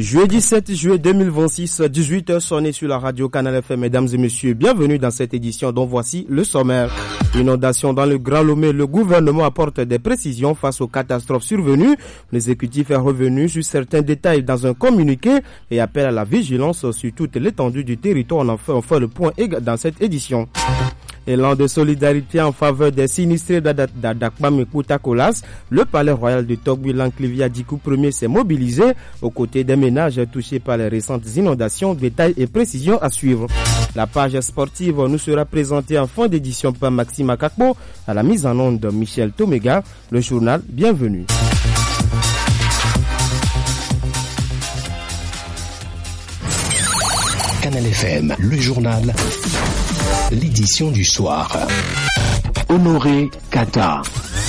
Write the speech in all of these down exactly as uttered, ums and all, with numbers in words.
Jeudi sept juillet deux mille vingt-six, dix-huit heures sonnées sur la radio Canal F M. Mesdames et messieurs, bienvenue dans cette édition dont voici le sommaire. Inondation dans le Grand Lomé, le gouvernement apporte des précisions face aux catastrophes survenues. L'exécutif est revenu sur certains détails dans un communiqué et appelle à la vigilance sur toute l'étendue du territoire. On en fait, on fait le point dans cette édition. Élan de solidarité en faveur des sinistrés d'Adakpam et Koutakolas, le palais royal de Togbu Lanclivia Dikou Premier s'est mobilisé aux côtés des ménages touchés par les récentes inondations. Détails et précisions à suivre. La page sportive nous sera présentée en fin d'édition par Maxime Akakbo, à la mise en onde de Michel Tomega. Le journal, bienvenue. Canal F M, le journal, l'édition du soir. Honoré Kata.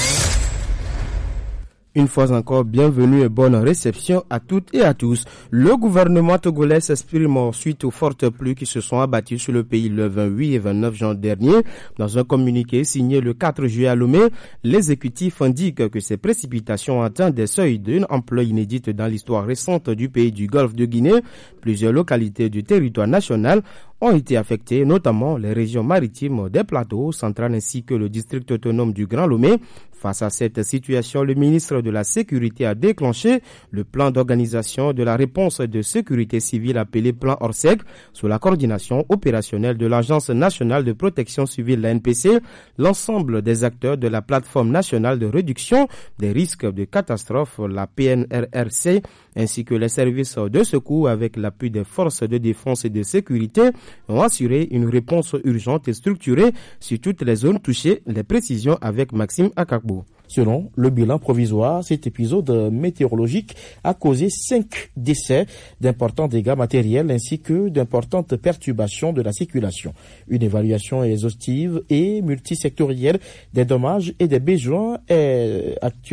Une fois encore, bienvenue et bonne réception à toutes et à tous. Le gouvernement togolais s'exprime suite aux fortes pluies qui se sont abattues sur le pays le vingt-huit et vingt-neuf juin dernier. Dans un communiqué signé le quatre juillet à Lomé, l'exécutif indique que ces précipitations ont atteint des seuils d'une ampleur inédite dans l'histoire récente du pays du Golfe de Guinée. Plusieurs localités du territoire national ont été affectées, notamment les régions maritimes des plateaux centrales ainsi que le district autonome du Grand Lomé. Face à cette situation, le ministre de la Sécurité a déclenché le plan d'organisation de la réponse de sécurité civile appelé plan Orsec sous la coordination opérationnelle de l'Agence nationale de protection civile, la N P C, l'ensemble des acteurs de la plateforme nationale de réduction des risques de catastrophe, la P N R R C, ainsi que les services de secours avec l'appui des forces de défense et de sécurité ont assuré une réponse urgente et structurée sur toutes les zones touchées. Les précisions avec Maxime Akakbo. Selon le bilan provisoire, cet épisode météorologique a causé cinq décès, d'importants dégâts matériels ainsi que d'importantes perturbations de la circulation. Une évaluation exhaustive et multisectorielle des dommages et des besoins est actuellement